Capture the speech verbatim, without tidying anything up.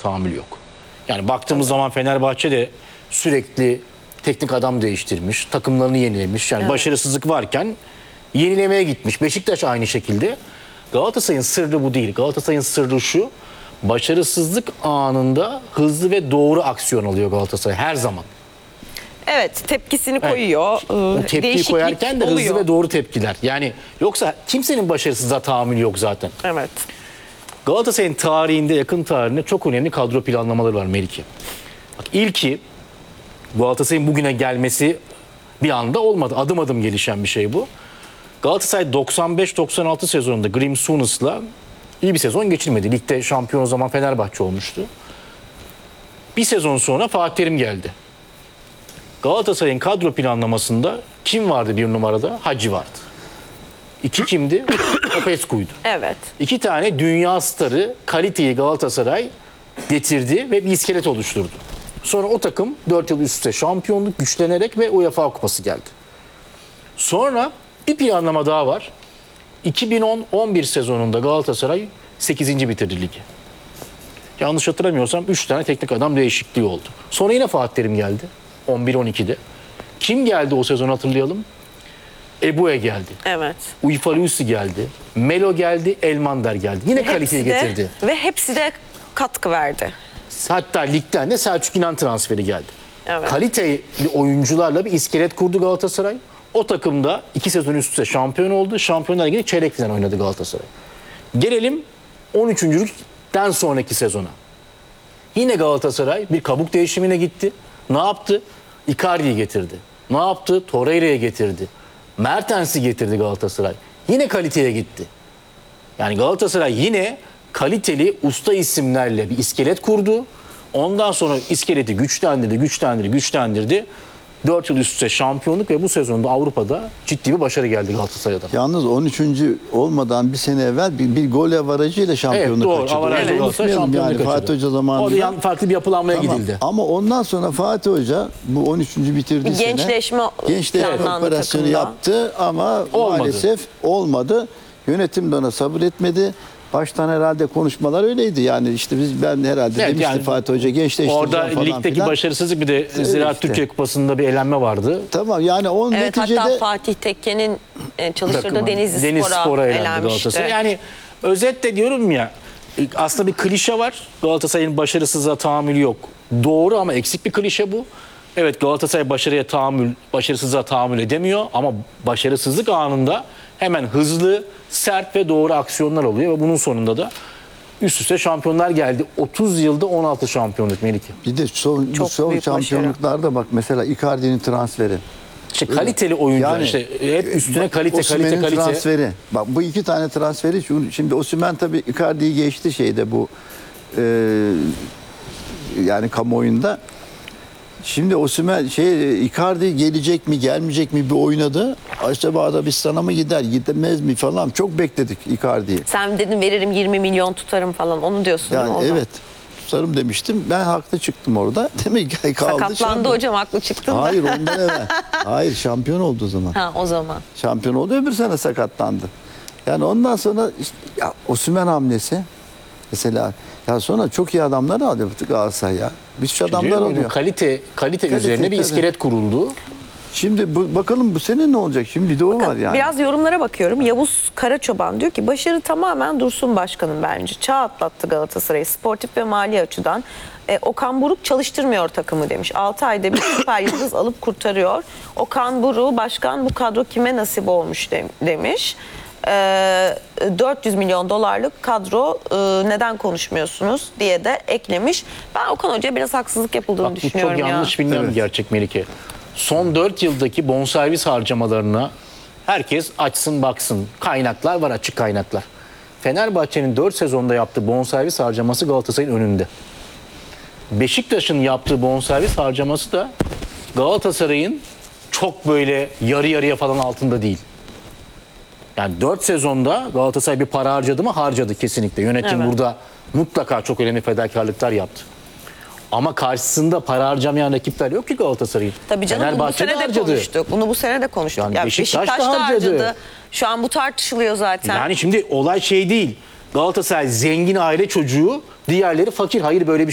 tahammül yok. Yani baktığımız zaman Fenerbahçe de sürekli teknik adam değiştirmiş, takımlarını yenilemiş. Yani evet. başarısızlık varken yenilemeye gitmiş. Beşiktaş aynı şekilde. Galatasaray'ın sırrı bu değil. Galatasaray'ın sırrı şu: başarısızlık anında hızlı ve doğru aksiyon alıyor Galatasaray her zaman. Evet, tepkisini koyuyor. Evet. O tepkiyi Değişiklik koyarken de oluyor. hızlı ve doğru tepkiler. Yani yoksa kimsenin başarısızlığa tahammülü yok zaten. Evet. Galatasaray'ın tarihinde, yakın tarihinde çok önemli kadro planlamaları var Melike. Bak, ilki Galatasaray'ın bugüne gelmesi bir anda olmadı. Adım adım gelişen bir şey bu. Galatasaray doksan beş doksan altı sezonunda Grim Souness'la iyi bir sezon geçirmedi. Ligde şampiyon o zaman Fenerbahçe olmuştu. Bir sezon sonra Fatih Terim geldi. Galatasaray'ın kadro planlamasında kim vardı bir numarada? Hacı vardı. İki kimdi? Popescu'ydu. Evet. İki tane dünya starı kaliteyi Galatasaray getirdi ve bir iskelet oluşturdu. Sonra o takım dört yıl üst üste şampiyonluk güçlenerek ve UEFA Kupası geldi. Sonra bir planlama daha var. iki bin on on bir sezonunda Galatasaray sekizinci bitirdi ligi. Yanlış hatırlamıyorsam üç tane teknik adam değişikliği oldu. Sonra yine Fatih Terim geldi. on bir on ikide. Kim geldi o sezon hatırlayalım? Ebue geldi. Evet. Uyfalusi geldi. Melo geldi. Elmander geldi. Yine Hepsi kaliteyi de, getirdi. Ve hepsi de katkı verdi. Hatta ligden de Selçuk İnan transferi geldi. Evet. Kaliteli oyuncularla bir iskelet kurdu Galatasaray. O takımda iki sezon üst üste şampiyon oldu. Şampiyonlar Ligi'nde çeyrek final oynadı Galatasaray. Gelelim on üçüncülükten sonraki sezona. Yine Galatasaray bir kabuk değişimine gitti. Ne yaptı? Icardi'yi getirdi. Ne yaptı? Torreira'yı getirdi. Mertens'i getirdi Galatasaray. Yine kaliteye gitti. Yani Galatasaray yine kaliteli usta isimlerle bir iskelet kurdu. Ondan sonra iskeleti güçlendirdi, güçlendirdi, güçlendirdi. dört yıl üst üste şampiyonluk ve bu sezonda Avrupa'da ciddi bir başarı geldi Galatasaray'dan. Yalnız on üçüncü olmadan bir sene evvel bir, bir gol avarajıyla şampiyonluk evet, doğru. kaçırdı. Avarajla Evet. Galatasaray şampiyonluk yani kaçırdı. Fatih Hoca zamanında. Orada farklı bir yapılanmaya Tamam. gidildi. Ama ondan sonra Fatih Hoca bu on üçüncü bitirdiği Bir sene gençleşme gençleşme planlandı operasyonu takımda. yaptı ama Olmadı. maalesef olmadı. Yönetim de ona sabır etmedi. Baştan herhalde konuşmalar öyleydi. Yani işte biz ben herhalde Evet, demişti yani Fatih Hoca gençleştireceğim orada falan ligdeki filan. başarısızlık bir de Ziraat işte. Türkiye Kupası'nda bir elenme vardı. Tamam yani o Evet, neticede hatta Fatih Tekke'nin e, çalıştırdığı Takıma. Denizli, Deniz Spor'a, Spor'a elendi elenmişti. Galatasaray. Yani özetle diyorum ya, aslında bir klişe var. Galatasaray'ın başarısızlığa tahammülü yok. Doğru ama eksik bir klişe bu. Evet, Galatasaray başarıya tahammül, başarısızlığa tahammül edemiyor ama başarısızlık anında hemen hızlı, sert ve doğru aksiyonlar alıyor ve bunun sonunda da üst üste şampiyonlar geldi. otuz yılda on altı şampiyonluk Melike. bir de son, bu Çok son büyük şampiyonluklarda bak mesela Icardi'nin transferi. İşte kaliteli oyuncular, Yani, işte hep üstüne kalite, kalite, Osimhen'in kalite. transferi. Bak bu iki tane transferi şu- şimdi Osimhen tabii Icardi'yi geçti şeyde bu e, yani kamuoyunda. Şimdi Osimhen şey Icardi gelecek mi gelmeyecek mi bir oynadı. Acaba da biz sana mı gider gidemez mi falan çok bekledik Icardi'yi. Sen dedin veririm yirmi milyon tutarım falan, onu diyorsun Yani değil mi o zaman? evet tutarım demiştim. Ben haklı çıktım orada. Demek ki kaldı. Sakatlandı şampiyon. hocam, haklı çıktın da. Hayır ondan evvel. Hayır şampiyon oldu o zaman. Ha, o zaman. Şampiyon oldu öbür sene sakatlandı. Yani ondan sonra işte, ya Osimhen hamlesi mesela ya sonra çok iyi adamlar alıyor Galatasaray ya. Bir sürü adamlar Diyorum, bu alıyor. kalite, kalite, Kalite, üzerine bir tabii. iskelet kuruldu. Şimdi bu, bakalım bu sene ne olacak? Şimdi bir de o var yani. Biraz yorumlara bakıyorum. Yavuz Karaçoban diyor ki başarı tamamen Dursun Başkan'ın bence. Çağ atlattı Galatasaray'ı sportif ve mali açıdan. E, Okan Buruk çalıştırmıyor takımı demiş. altı ayda bir süper yıldız alıp kurtarıyor. Okan Buruk başkan bu kadro kime nasip olmuş de, demiş. E, dört yüz milyon dolarlık kadro e, neden konuşmuyorsunuz diye de eklemiş. Ben Okan Hoca'ya biraz haksızlık yapıldığını Bak, bu düşünüyorum çok ya. yanlış bilinen Evet. bir gerçek Melike. Son dört yıldaki bonservis harcamalarına herkes açsın baksın. Kaynaklar var, açık kaynaklar. Fenerbahçe'nin dört sezonda yaptığı bonservis harcaması Galatasaray'ın önünde. Beşiktaş'ın yaptığı bonservis harcaması da Galatasaray'ın çok böyle yarı yarıya falan altında değil. Yani dört sezonda Galatasaray bir para harcadı mı? Harcadı kesinlikle. Yönetim Evet. burada mutlaka çok önemli fedakarlıklar yaptı. Ama karşısında para harcamayan rakipler yok ki Galatasaray'ın. Tabii canım, bunu bu Fenerbahçe de sene de harcadı. konuştuk. Bunu bu sene de konuştuk. Yani Ya Beşiktaş Beşiktaş, da da harcadı. harcadı. Şu an bu tartışılıyor zaten. Yani şimdi olay şey değil. Galatasaray zengin aile çocuğu, diğerleri fakir. Hayır, böyle bir